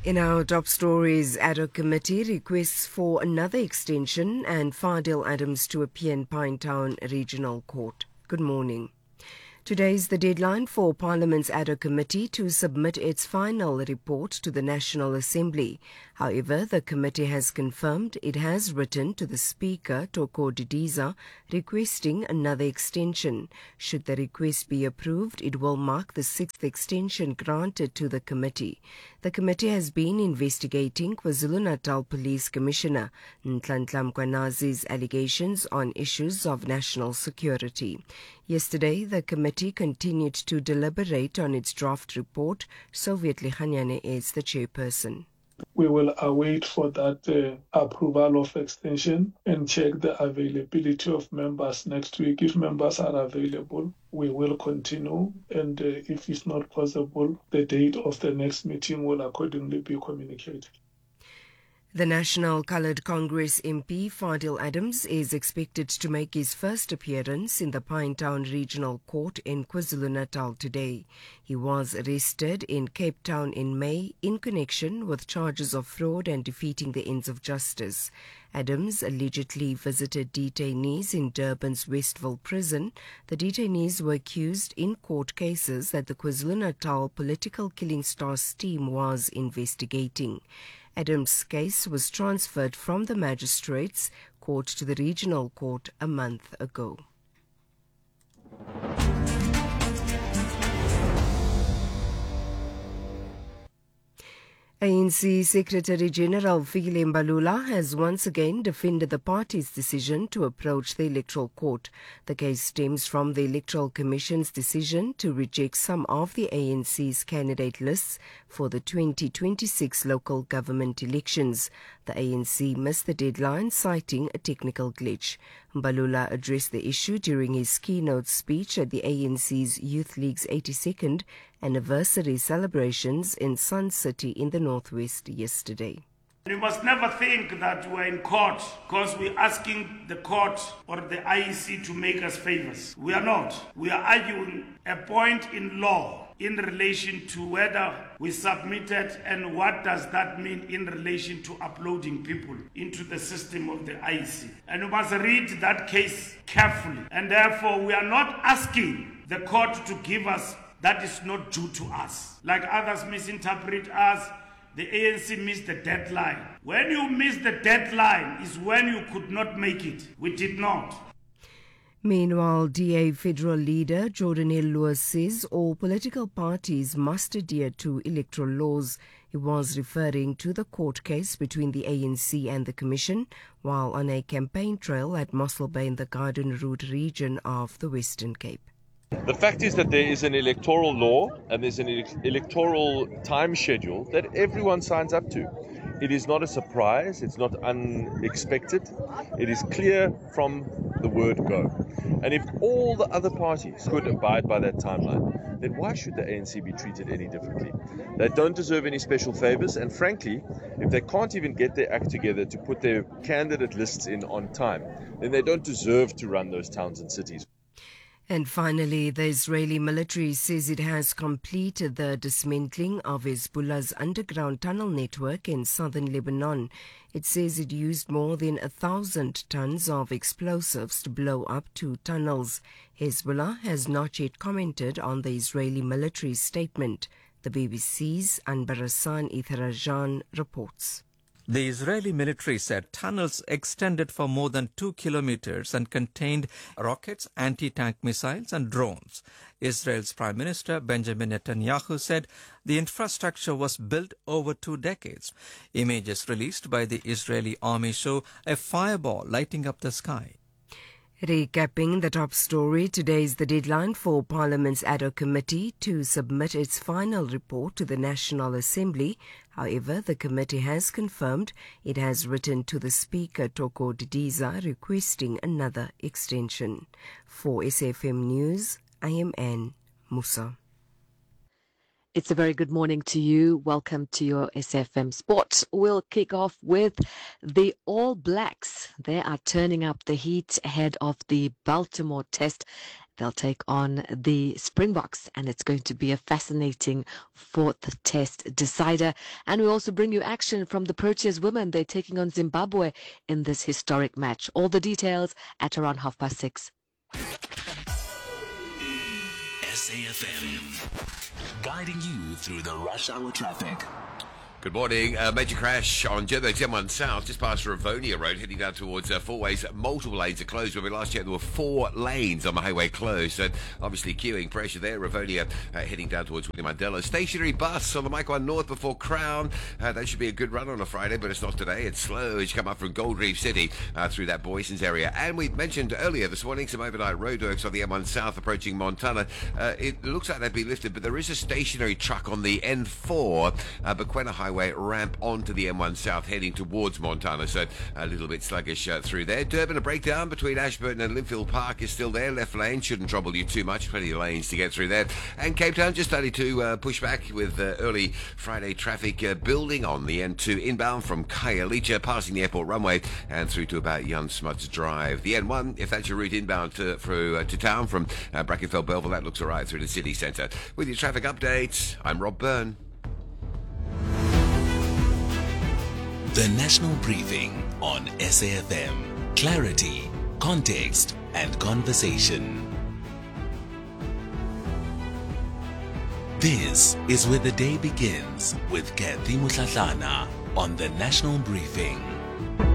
In our top stories, ad hoc committee requests for another extension and Fadil Adams to appear in Pinetown Regional Court. Good morning. Today is the deadline for Parliament's ad hoc committee to submit its final report to the National Assembly. However, the committee has confirmed it has written to the Speaker, Toko Didiza, requesting another extension. Should the request be approved, it will mark the sixth extension granted to the committee. The committee has been investigating KwaZulu-Natal Police Commissioner Nhlanhla Mkhwanazi's allegations on issues of national security. Yesterday, the committee continued to deliberate on its draft report. Soviet Likhanyane is the chairperson. We will await for that approval of extension and check the availability of members next week. If members are available, we will continue, and if it's not possible, the date of the next meeting will accordingly be communicated. The National Coloured Congress MP Fadil Adams is expected to make his first appearance in the Pinetown Regional Court in KwaZulu-Natal today. He was arrested in Cape Town in May in connection with charges of fraud and defeating the ends of justice. Adams allegedly visited detainees in Durban's Westville prison. The detainees were accused in court cases that the KwaZulu-Natal Political Killing Stars team was investigating. Adams' case was transferred from the magistrates' court to the regional court a month ago. ANC Secretary-General Fikile Mbalula has once again defended the party's decision to approach the Electoral Court. The case stems from the Electoral Commission's decision to reject some of the ANC's candidate lists for the 2026 local government elections. The ANC missed the deadline, citing a technical glitch. Mbalula addressed the issue during his keynote speech at the ANC's Youth League's 82nd anniversary celebrations in Sun City in the Northwest yesterday. You must never think that we're in court because we're asking the court or the IEC to make us favors. We are not. We are arguing a point in law in relation to whether we submitted and what does that mean in relation to uploading people into the system of the IEC. And you must read that case carefully. And therefore, we are not asking the court to give us that is not due to us. Like others misinterpret us, the ANC missed the deadline. When you miss the deadline is when you could not make it. We did not. Meanwhile, DA federal leader Jordan Lewis says all political parties must adhere to electoral laws. He was referring to the court case between the ANC and the Commission while on a campaign trail at Mossel Bay in the Garden Route region of the Western Cape. The fact is that there is an electoral law and there's an electoral time schedule that everyone signs up to. It is not a surprise, it's not unexpected, it is clear from the word go. And if all the other parties could abide by that timeline, then why should the ANC be treated any differently? They don't deserve any special favors, and frankly, if they can't even get their act together to put their candidate lists in on time, then they don't deserve to run those towns and cities. And finally, the Israeli military says it has completed the dismantling of Hezbollah's underground tunnel network in southern Lebanon. It says it used more than 1,000 tons of explosives to blow up two tunnels. Hezbollah has not yet commented on the Israeli military statement. The BBC's Anbar Hassan Itharajan reports. The Israeli military said tunnels extended for more than 2 kilometers and contained rockets, anti-tank missiles and drones. Israel's Prime Minister Benjamin Netanyahu said the infrastructure was built over 2 decades. Images released by the Israeli army show a fireball lighting up the sky. Recapping the top story, today is the deadline for Parliament's ad hoc committee to submit its final report to the National Assembly. However, the committee has confirmed it has written to the Speaker, Toko Didiza, requesting another extension. For SAFM News, I am Anne Musa. It's a very good morning to you. Welcome to your SFM Sports. We'll kick off with the All Blacks. They are turning up the heat ahead of the Baltimore Test. They'll take on the Springboks, and it's going to be a fascinating fourth test decider. And we also bring you action from the Proteas women. They're taking on Zimbabwe in this historic match. All the details at around 6:30. SAFM, guiding you through the rush hour traffic. Good morning. Major crash on Joburg's M1 South, just past Rivonia Road, heading down towards Four Ways. Multiple lanes are closed. When we last checked, there were 4 lanes on the highway closed. So obviously queuing pressure there. Rivonia heading down towards William Mandela. Stationary bus on the Mike 1 North before Crown. That should be a good run on a Friday, but it's not today. It's slow as you come up from Gold Reef City through that Boysons area. And we mentioned earlier this morning some overnight roadworks on the M1 South approaching Montana. It looks like they've been lifted, but there is a stationary truck on the N4, Bequena Highway ramp onto the M1 South heading towards Montana, so a little bit sluggish through there. Durban, a breakdown between Ashburton and Linfield Park is still there. Left lane shouldn't trouble you too much. Plenty of lanes to get through there. And Cape Town just starting to push back with early Friday traffic building on the N2 inbound from Khayelitsha, passing the airport runway and through to about Jan Smuts Drive. The N1, if that's your route inbound to town from Brackenfell Belleville, that looks all right through the city centre. With your traffic updates, I'm Rob Byrne. The National Briefing on SAFM. Clarity, context, and conversation. This is where the day begins with Kathy Mutlatlana on The National Briefing.